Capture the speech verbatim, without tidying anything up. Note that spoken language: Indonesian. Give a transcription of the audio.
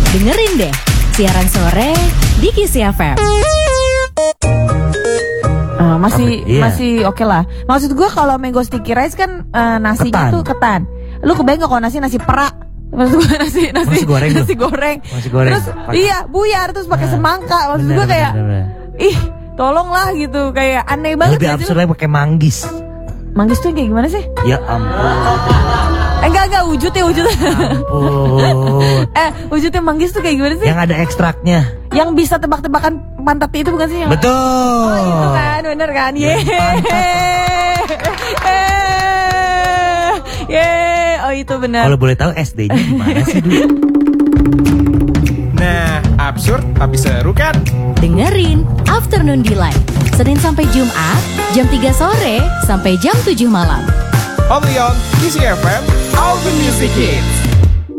Dengerin deh, siaran sore di Kisi F M. Uh, masih Apa? Iya. masih oke lah. Maksud gue kalau mango sticky rice kan uh, nasinya Ketan. tuh ketan. Lu kebayang gak kalau nasi nasi perak? Maksud gue nasi nasi Nasi goreng tuh. nasi goreng. Nasi goreng. Terus Pake- iya buyar terus pakai Nah, semangka. Maksud bener, gue kayak bener, bener. ih tolonglah gitu, kayak aneh banget. Lebih gak sih? absurd lagi pakai manggis. Manggis tuh kayak gimana sih? Ya ampun. Eh, enggak enggak wujudnya wujudnya. Ampun. eh wujudnya manggis tuh kayak gimana sih? Yang ada ekstraknya. Yang bisa tebak-tebakan pantat itu bukan sih? Yang... Betul. Oh, itu kan, bener kan? Yang Yeay. Yeay. Oh itu benar. Kalau boleh tahu S D-nya di mana sih dulu? Nah, absurd tapi seru kan? Dengerin Afternoon Delight, Senin sampai Jumat, jam tiga sore sampai jam tujuh malam. Only on Kisi F M, All the Music Hits.